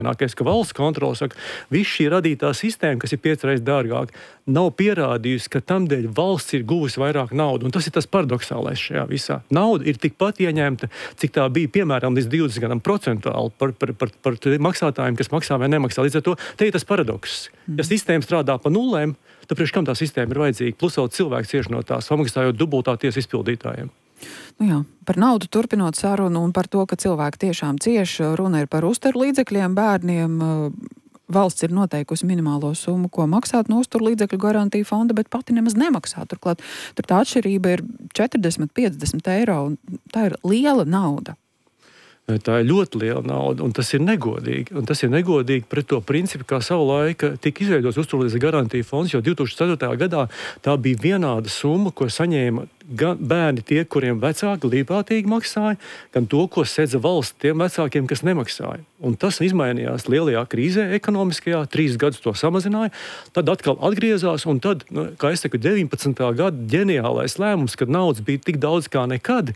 Nākais, ka valsts kontrole saka, viss šī radītā sistēma, kas ir 5 reizes dārgāk, nav pierādījusi, ka tamdēļ valsts ir guvusi vairāk naudu. Un tas ir tas paradoxālais šajā visā. Nauda ir tikpat ieņemta, cik tā bija, piemēram, līdz 20 gadam procentuāli par maksātājiem, kas maksā vai nemaksā. Līdz ar to te ir tas paradoks. Ja sistēma strādā pa nulēm, tad priekš kam tā sistēma ir vajadzīga? Plus vēl cilvēks cieši no tās, samaksājot dubultā tiesu izpildītājiem. Nu jā, par naudu turpinot sarunu un par to, ka cilvēki tiešām cieši, runa ir par uzturlīdzekļiem bērniem. Valsts ir noteikusi minimālo summu, ko maksāt no uzturlīdzekļu garantiju fonda, bet pati nemaz nemaksā. Turklāt tur tā atšķirība ir 40-50 eiro, un tā ir liela nauda. Tā ir ļoti liela nauda, un tas ir negodīgi. Un tas ir negodīgi pret to principu, kā savu laiku tika izveidots uzturlīdzekļu garantiju fonds, jo 2004. gadā tā bija vienāda summa, ko saņēma gan bērni tie, kuriem vecāki līpātīgi maksāja, gan to, ko sedza valsts tiem vecākiem, kas nemaksāja. Un tas izmainījās lielajā krīzē ekonomiskajā, 3 gadus to samazināja, tad atkal atgriezās, un tad, kā es saku, 19. gada ģeniālais lēmums, kad naudas bija tik daudz kā nekad,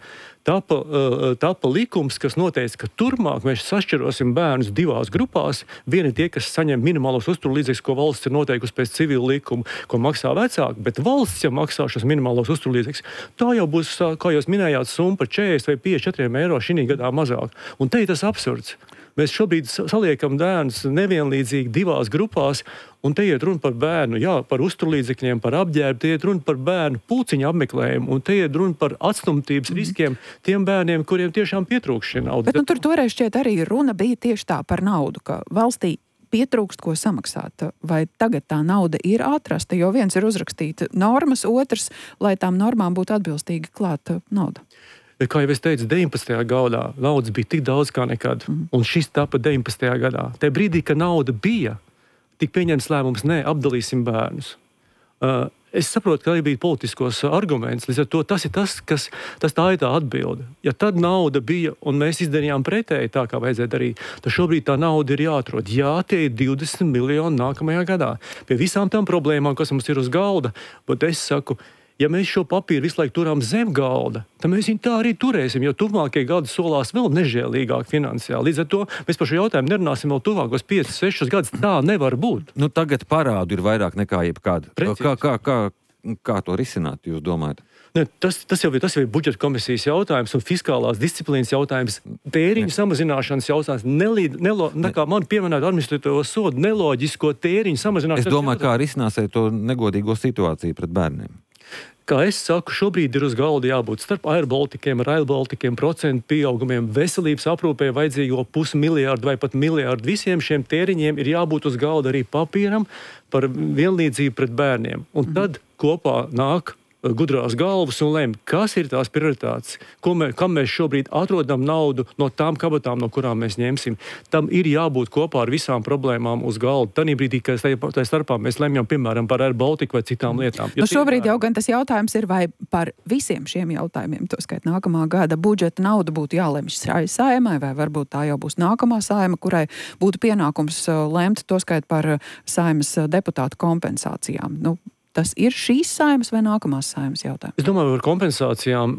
tapa likums, kas noteica, ka turpmāk mēs sašķirosim bērnus 2 grupās. Vieni tie, kas saņem minimālos uzturlīdzekļus, ko valsts ir noteikusi pēc civila likuma, ko maksā vecāki, bet valsts, ja maksā šos minimālos uzturlīdzekļus, tā jau būs, kā jūs minējāt, summa par 40 vai 54 eiro šī gadā mazāk. Un te ir tas absurds. Mēs šobrīd saliekam bērnus nevienlīdzīgi 2 grupās, un te iet runa par bērnu, jā, par uzturlīdzekļiem, par apģērbu, te iet runa par bērnu pulciņu apmeklējumu, un te iet runa par atstumtības riskiem tiem bērniem, kuriem tiešām pietrūkst šī nauda. Bet tur toreiz šķiet arī runa bija tieši tā par naudu, ka valstī pietrūkst, ko samaksāt. Vai tagad tā nauda ir atrasta, jo viens ir uzrakstīt normas, otrs, lai tām normām būtu atbilstīgi klāta nauda? Kā jau es teicu, 19. gadā naudas bija tik daudz kā nekad, un šis tapa 19. gadā. Tajā brīdī, kad nauda bija, tik pieņemts lēmums, apdalīsim bērnus. Es saprotu, ka arī bija politiskos arguments, līdz ar to tas ir tā ir tā atbilde. Ja tad nauda bija, un mēs izdarījām pretēji tā, kā vajadzēja darīt, tad šobrīd tā nauda ir jāatrod. Jā, tie ir 20 miljoni nākamajā gadā. Pie visām tām problēmām, kas mums ir uz galda, bet es saku, ja mēs šo papīru visu laiku turām zem galda, tad mēs viņu tā arī turēsim, jo tuvākie gadi solās vēl nežēlīgāk finansiāli. Līdz ar to mēs par šo jautājumu nerunāsim vēl tuvākos 5-6 gadus. Tā nevar būt. Nu, tagad parādu ir vairāk nekā jebkāda. Kā to risināt, jūs domājat? Ne, tas jau ir budžeta komisijas jautājums un fiskālās disciplīnas jautājums, tēriņu samazināšanas jautājums, kā man pieminēt administratīvo sodu, neloģisko tēriņu samazināšanas. Es domāju, kā risināsiet to negodīgo situāciju pret bērniem. Kā es saku, šobrīd ir uz galda jābūt starp Air Balticiem, Rail Balticiem, procentu pieaugumiem, veselības aprūpē vajadzīgo 500 miljārdu vai pat miljārdu. Visiem šiem tēriņiem ir jābūt uz galda arī papīram par vienlīdzību pret bērniem. Un tad kopā nāk gudrās galvas un lem, kas ir tās prioritātes, kam mēs šobrīd atrodam naudu no tām kabatām, no kurām mēs ņemsim. Tam ir jābūt kopā ar visām problēmām uz galda. Tanī brīdī, kad tajā starpā mēs lemjam, piemēram, par Air Baltiku vai citām lietām. Nu, šobrīd jau gan tas jautājums ir, vai par visiem šiem jautājumiem, to skait nākamā gada budžeta nauda būtu jālemj saimai, vai varbūt tā jau būs nākamā saima, kurai būtu pienākums lemt, to skait par saimas deputātu kompensācijām. Nu, tas ir šīs saimas vai nākamās saimas jautājums? Es domāju, par kompensācijām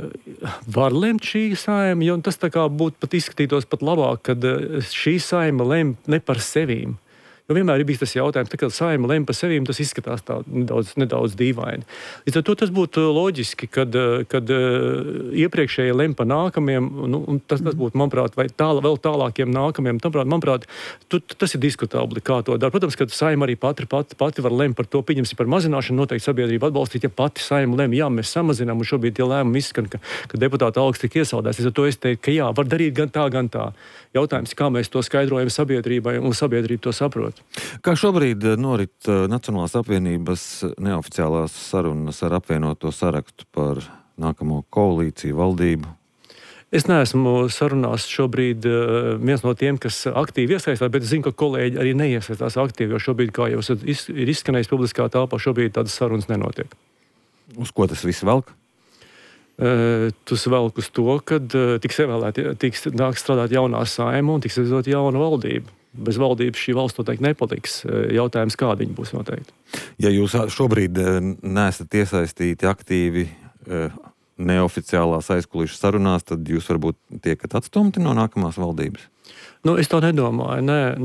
var lemt šī saima, jo tas tā kā būtu pat izskatītos pat labāk, kad šī saima lem ne par sevīm. Jo vienmēr ir bijis tas jautājums, kad saima lem par sevīm, tas izskatās tā nedaudz dīvaini. Līdz ar to tas būtu loģiski, kad iepriekšējie lem par nākamiem, un tas būtu, manuprāt, vai vēl tālākiem nākamiem. Manuprāt, tas ir diskutabli, kā to dara. Protams, ka saima arī pati var lemt par to, pieņemsim par mazināšanu, noteikti sabiedrība atbalstīt, ja pati saima lem, jā, mēs samazinām, un šobrīd tie lēmumi izskan, ka deputāta algas tik iesaldēs. Līdz ar to es teiktu, ka jā, var darīt gan tā. Jautājums, kā mēs to skaidrojam sabiedrībai, un sabiedrība to saprot. Kā šobrīd norit Nacionālās apvienības neoficiālās sarunas ar apvienoto sarakstu par nākamo koalīciju, valdību? Es neesmu sarunās šobrīd viens no tiem, kas aktīvi iesaistās, bet es zinu, ka kolēģi arī neiesaistās aktīvi, jo šobrīd, kā jau ir izskanējis publiskā telpā, šobrīd tādas sarunas nenotiek. Uz ko tas viss velk? Tas velk uz to, kad tiks nāk strādāt jaunā saima un tiks izveidot jauna valdība. Bez valdības šī valsts noteikti nepaliks. Jautājums, kāda viņa būs noteikti. Ja jūs šobrīd neesat iesaistīti aktīvi neoficiālās aizkulisku sarunās, tad jūs varbūt tiekat atstumti no nākamās valdības? Es tā nedomāju. Nē,